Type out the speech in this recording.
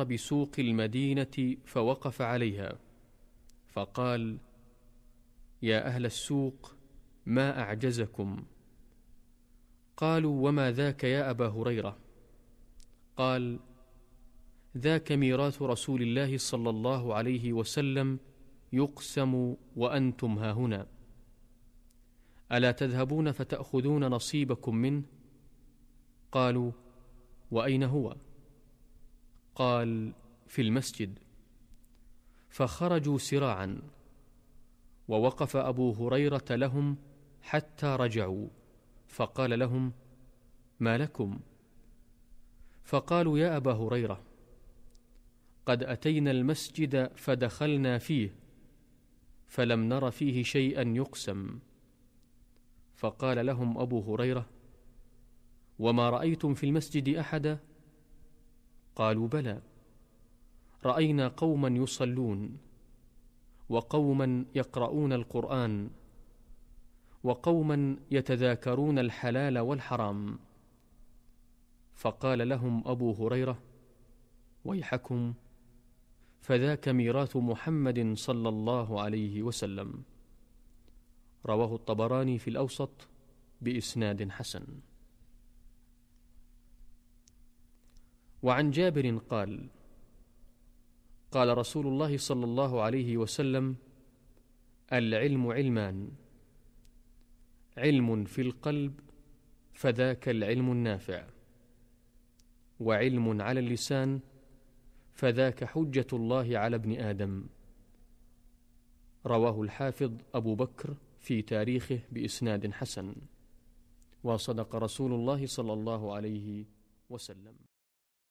فمر بسوق المدينة فوقف عليها فقال: يا أهل السوق، ما أعجزكم؟ قالوا: وما ذاك يا أبا هريرة؟ قال: ذاك ميراث رسول الله صلى الله عليه وسلم يقسم وأنتم هاهنا، ألا تذهبون فتأخذون نصيبكم منه؟ قالوا: وأين هو؟ قال: في المسجد. فخرجوا سراعا، ووقف أبو هريرة لهم حتى رجعوا، فقال لهم: ما لكم؟ فقالوا: يا أبا هريرة، قد أتينا المسجد فدخلنا فيه فلم نر فيه شيئا يقسم. فقال لهم أبو هريرة: وما رأيتم في المسجد أحدا؟ قالوا: بلى، رأينا قوما يصلون، وقوما يقرؤون القرآن، وقوما يتذاكرون الحلال والحرام. فقال لهم أبو هريرة: ويحكم، فذاك ميراث محمد صلى الله عليه وسلم. رواه الطبراني في الأوسط بإسناد حسن. وعن جابر قال: قال رسول الله صلى الله عليه وسلم: العلم علمان، علم في القلب فذاك العلم النافع، وعلم على اللسان فذاك حجة الله على ابن آدم. رواه الحافظ أبو بكر في تاريخه بإسناد حسن. وصدق رسول الله صلى الله عليه وسلم.